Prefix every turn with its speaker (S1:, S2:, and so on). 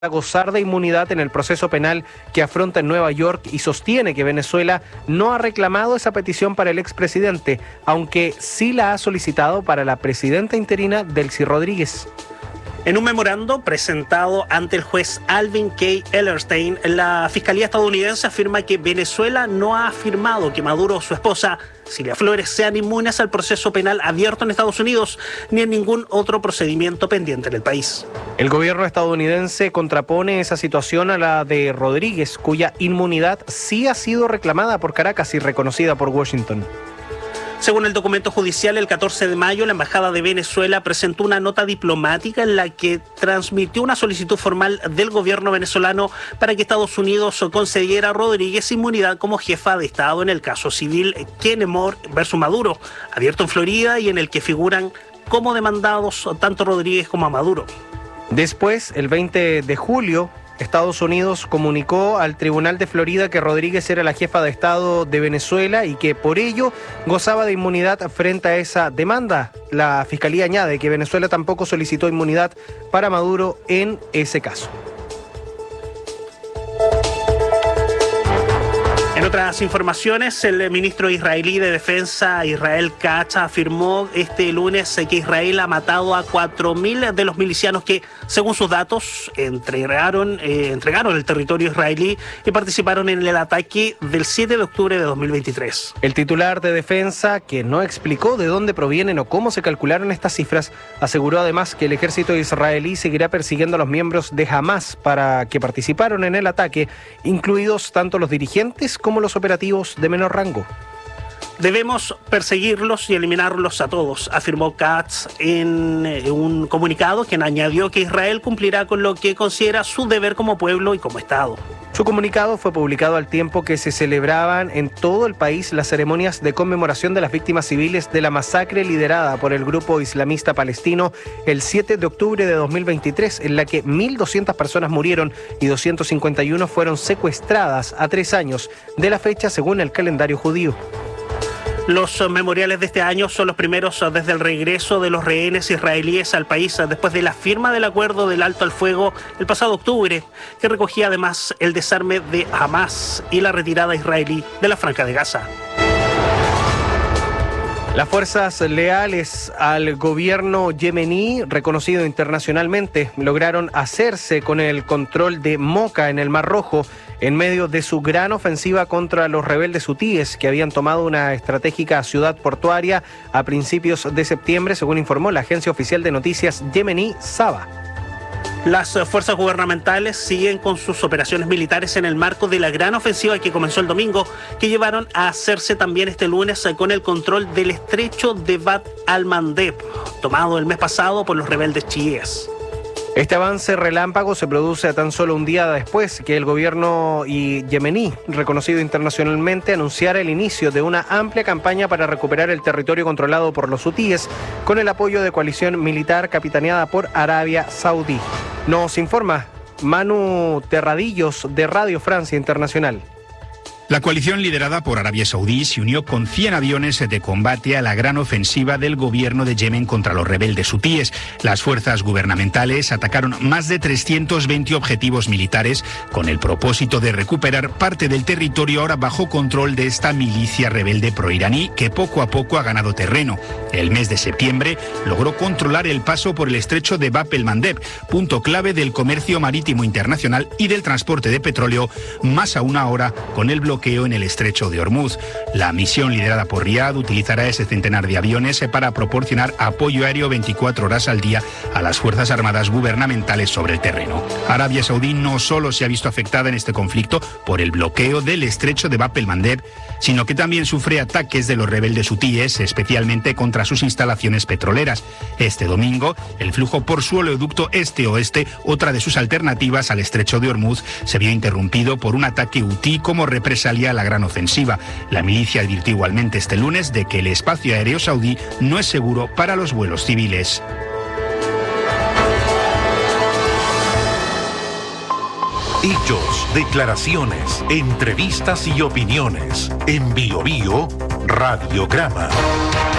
S1: a gozar de inmunidad en el proceso penal que afronta en Nueva York y sostiene que Venezuela no ha reclamado esa petición para el expresidente, aunque sí la ha solicitado para la presidenta interina Delcy Rodríguez.
S2: En un memorando presentado ante el juez Alvin K. Ellerstein, la Fiscalía estadounidense afirma que Venezuela no ha afirmado que Maduro o su esposa, Cilia Flores, sean inmunes al proceso penal abierto en Estados Unidos ni en ningún otro procedimiento pendiente en el país.
S1: El gobierno estadounidense contrapone esa situación a la de Rodríguez, cuya inmunidad sí ha sido reclamada por Caracas y reconocida por Washington.
S2: Según el documento judicial, el 14 de mayo, la Embajada de Venezuela presentó una nota diplomática en la que transmitió una solicitud formal del gobierno venezolano para que Estados Unidos concediera a Rodríguez inmunidad como jefa de Estado en el caso civil Kennemore versus Maduro, abierto en Florida y en el que figuran como demandados tanto Rodríguez como a Maduro.
S1: Después, el 20 de julio, Estados Unidos comunicó al Tribunal de Florida que Rodríguez era la jefa de Estado de Venezuela y que por ello gozaba de inmunidad frente a esa demanda. La Fiscalía añade que Venezuela tampoco solicitó inmunidad para Maduro en ese caso.
S2: En otras informaciones, el ministro israelí de Defensa, Israel Katz, afirmó este lunes que Israel ha matado a 4.000 de los milicianos que, según sus datos, entregaron el territorio israelí y participaron en el ataque del 7 de octubre de 2023.
S1: El titular de Defensa, que no explicó de dónde provienen o cómo se calcularon estas cifras, aseguró además que el ejército israelí seguirá persiguiendo a los miembros de Hamás para que participaron en el ataque, incluidos tanto los dirigentes como los operativos de menor rango.
S2: Debemos perseguirlos y eliminarlos a todos, afirmó Katz en un comunicado, quien añadió que Israel cumplirá con lo que considera su deber como pueblo y como Estado.
S1: Su comunicado fue publicado al tiempo que se celebraban en todo el país las ceremonias de conmemoración de las víctimas civiles de la masacre liderada por el grupo islamista palestino el 7 de octubre de 2023, en la que 1.200 personas murieron y 251 fueron secuestradas a 3 años de la fecha según el calendario judío.
S2: Los memoriales de este año son los primeros desde el regreso de los rehenes israelíes al país después de la firma del acuerdo del alto al fuego el pasado octubre, que recogía además el desarme de Hamás y la retirada israelí de la Franja de Gaza.
S1: Las fuerzas leales al gobierno yemení, reconocido internacionalmente, lograron hacerse con el control de Moca en el Mar Rojo en medio de su gran ofensiva contra los rebeldes hutíes que habían tomado una estratégica ciudad portuaria a principios de septiembre, según informó la agencia oficial de noticias yemení Saba.
S2: Las fuerzas gubernamentales siguen con sus operaciones militares en el marco de la gran ofensiva que comenzó el domingo, que llevaron a hacerse también este lunes con el control del estrecho de Bab al-Mandeb, tomado el mes pasado por los rebeldes chiíes.
S1: Este avance relámpago se produce a tan solo un día después que el gobierno yemení, reconocido internacionalmente, anunciara el inicio de una amplia campaña para recuperar el territorio controlado por los hutíes con el apoyo de coalición militar capitaneada por Arabia Saudí. Nos informa Manu Terradillos de Radio Francia Internacional.
S3: La coalición liderada por Arabia Saudí se unió con 100 aviones de combate a la gran ofensiva del gobierno de Yemen contra los rebeldes hutíes. Las fuerzas gubernamentales atacaron más de 320 objetivos militares con el propósito de recuperar parte del territorio ahora bajo control de esta milicia rebelde proiraní que poco a poco ha ganado terreno. El mes de septiembre logró controlar el paso por el estrecho de Bab el-Mandeb, punto clave del comercio marítimo internacional y del transporte de petróleo, más aún ahora con el bloqueo en el estrecho de Hormuz. La misión liderada por Riad utilizará ese centenar de aviones para proporcionar apoyo aéreo 24 horas al día a las fuerzas armadas gubernamentales sobre el terreno. Arabia Saudí no solo se ha visto afectada en este conflicto por el bloqueo del estrecho de Bab el-Mandeb, sino que también sufre ataques de los rebeldes hutíes, especialmente contra sus instalaciones petroleras. Este domingo, el flujo por su oleoducto este-oeste, otra de sus alternativas al estrecho de Hormuz, se vio interrumpido por un ataque hutí como represalia a la gran ofensiva. La milicia advirtió igualmente este lunes de que el espacio aéreo saudí no es seguro para los vuelos civiles.
S4: Hechos, declaraciones, entrevistas y opiniones. En Bio Bio, Radiograma.